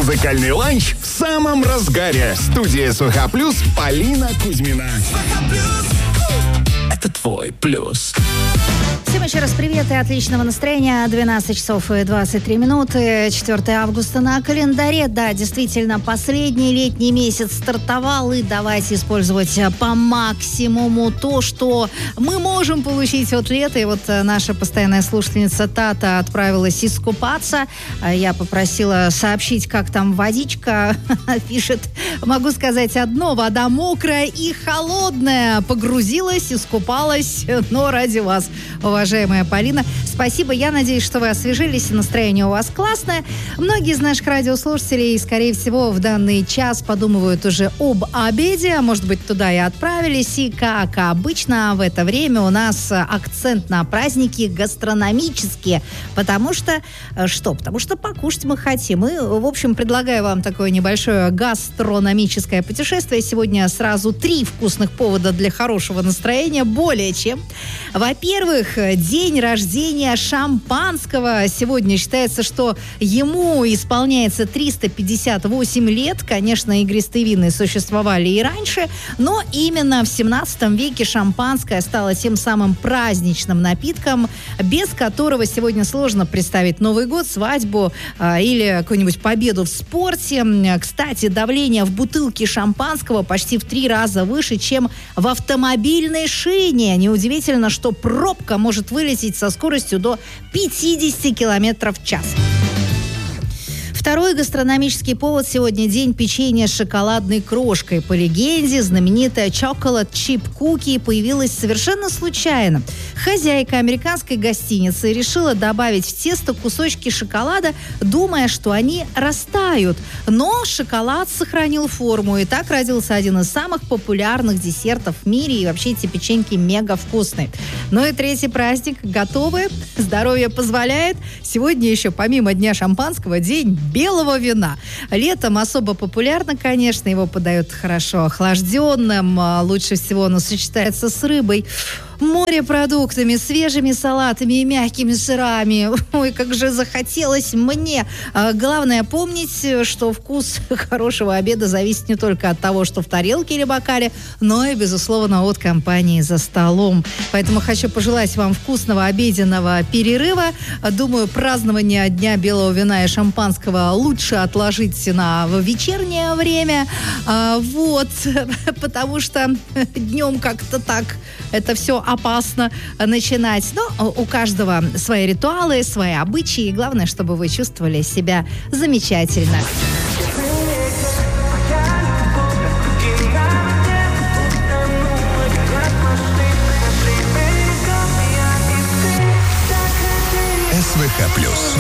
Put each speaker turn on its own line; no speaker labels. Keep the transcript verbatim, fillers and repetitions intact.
Музыкальный ланч в самом разгаре. Студия СВХ Плюс, Полина Кузьмина.
Это твой плюс.
Всем еще раз привет и отличного настроения. двенадцать часов и двадцать три минуты. четвёртого августа на календаре. Да, действительно, последний летний месяц стартовал. И давайте использовать по максимуму то, что мы можем получить от лета. И вот наша постоянная слушательница Тата отправилась искупаться. Я попросила сообщить, как там водичка. Пишет, могу сказать одно: вода мокрая и холодная. Погрузилась, искупалась, но ради вас, уважаемая Полина. Спасибо. Я надеюсь, что вы освежились и настроение у вас классное. Многие из наших радиослушателей, скорее всего, в данный час подумывают уже об обеде. Может быть, туда и отправились. И, как обычно, в это время у нас акцент на праздники гастрономические. Потому что... Что? Потому что покушать мы хотим. И, в общем, предлагаю вам такое небольшое гастрономическое путешествие. Сегодня сразу три вкусных повода для хорошего настроения. Более чем. Во-первых, день рождения шампанского. Сегодня считается, что ему исполняется триста пятьдесят восемь лет. Конечно, игристые вины существовали и раньше, но именно в семнадцатом веке шампанское стало тем самым праздничным напитком, без которого сегодня сложно представить Новый год, свадьбу а, или какую-нибудь победу в спорте. Кстати, давление в бутылке шампанского почти в три раза выше, чем в автомобильной шине. Неудивительно, что пробка может вылететь со скоростью до пятьдесят километров в час. Второй гастрономический повод сегодня — день печенья с шоколадной крошкой. По легенде, знаменитая Chocolate Chip Cookie появилась совершенно случайно. Хозяйка американской гостиницы решила добавить в тесто кусочки шоколада, думая, что они растают. Но шоколад сохранил форму, и так родился один из самых популярных десертов в мире. И вообще эти печеньки мега вкусные. Ну и третий праздник. Готовы? Здоровье позволяет. Сегодня еще, помимо Дня шампанского, день белого вина. Летом особо популярно, конечно, его подают хорошо охлажденным. Лучше всего оно сочетается с рыбой, морепродуктами, свежими салатами и мягкими сырами. Ой, как же захотелось мне. Главное помнить, что вкус хорошего обеда зависит не только от того, что в тарелке или бокале, но и, безусловно, от компании за столом. Поэтому хочу пожелать вам вкусного обеденного перерыва. Думаю, празднование Дня белого вина и шампанского лучше отложить на вечернее время. Вот, потому что днем как-то так это все опасно начинать. Но у каждого свои ритуалы, свои обычаи. И главное, чтобы вы чувствовали себя замечательно.
СВХ Плюс.